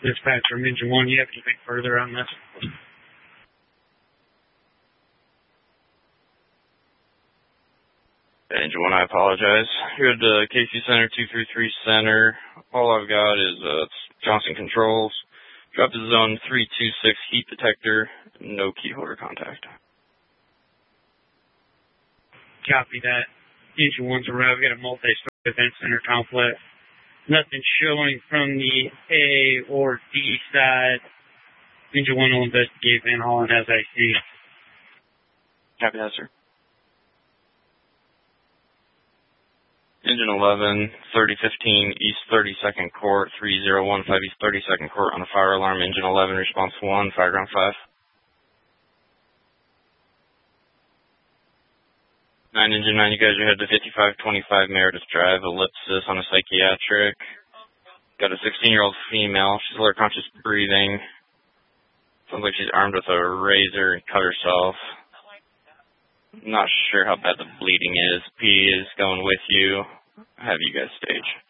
Dispatch from Engine 1, you have anything further on this? Engine 1, I apologize. Here at the KC Center, 233 Center. All I've got is Johnson Controls. Drop to zone 326 heat detector. No key holder contact. Copy that. Engine 1's arrived. We got a multi-story event center complex. Nothing showing from the A or D side. Engine 1 will investigate Van Hollen as I see. Copy that, sir. Engine 11, 3015 East 32nd Court, 3015 East 32nd Court on a fire alarm. Engine 11, response 1, fire ground 5. 9 Engine 9, you guys are headed to 5525 Meredith Drive, ellipsis on a psychiatric. Got a 16-year-old female. She's lower conscious breathing. Sounds like she's armed with a razor and cut herself. Not sure how bad the bleeding is. P is going with you. Have you guys stage.